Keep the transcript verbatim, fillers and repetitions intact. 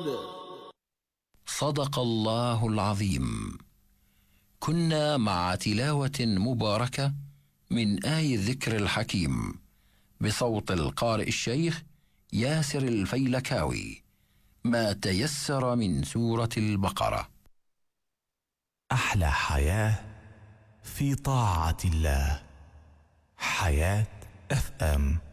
صدق الله العظيم. كنا مع تلاوة مباركة من آي الذكر الحكيم بصوت القارئ الشيخ ياسر الفيلكاوي، ما تيسر من سورة البقرة. أحلى حياة في طاعة الله. حياة اف ام.